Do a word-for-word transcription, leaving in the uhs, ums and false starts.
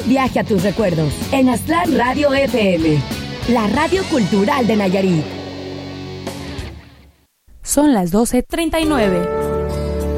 Viaje a tus recuerdos en Aztlán Radio F M, la radio cultural de Nayarit. Son las doce treinta y nueve.